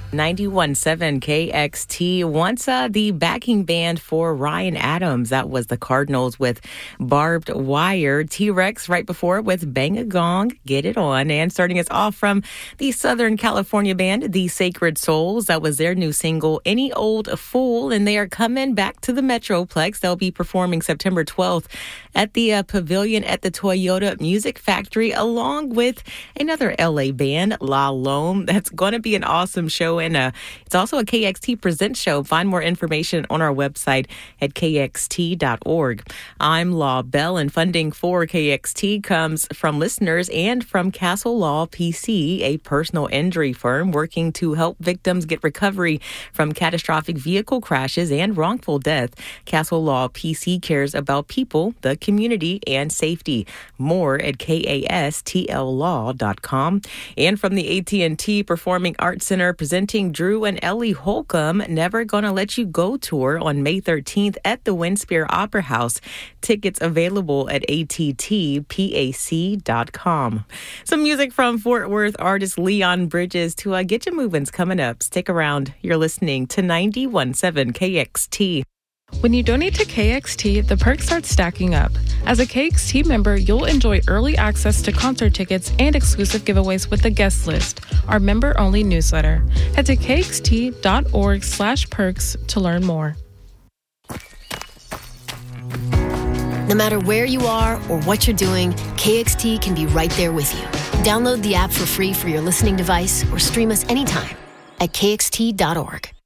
91.7 KXT. Once the backing band for Ryan Adams. That was the Cardinals with Barbed Wire. T-Rex right before with Bang a Gong, Get It On. And starting us off from the Southern California band, The Sacred Souls. That was their new single, Any Old Fool. And they are coming back to the Metroplex. They'll be performing September 12th at the Pavilion at the Toyota Music Factory, along with another LA band, La Lome. That's going to be an awesome show. And it's also a KXT Presents show. Find more information on our website at kxt.org. I'm Law Bell, and funding for KXT comes from listeners and from Castle Law PC, a personal injury firm working to help victims get recovery from catastrophic vehicle crashes and wrongful death. Castle Law PC cares about people, the community, and safety. More at kastllaw.com. And from the AT&T Performing Arts Center, presenting Drew and Ellie Holcomb Never Gonna Let You Go tour on May 13th at the Winspear Opera House. Tickets available at attpac.com. Some music from Fort Worth artist Leon Bridges to get you moving's coming up. Stick around. You're listening to 91.7 KXT. When you donate to KXT, the perks start stacking up. As a KXT member, you'll enjoy early access to concert tickets and exclusive giveaways with the guest list, our member-only newsletter. Head to kxt.org/perks to learn more. No matter where you are or what you're doing, KXT can be right there with you. Download the app for free for your listening device or stream us anytime at kxt.org.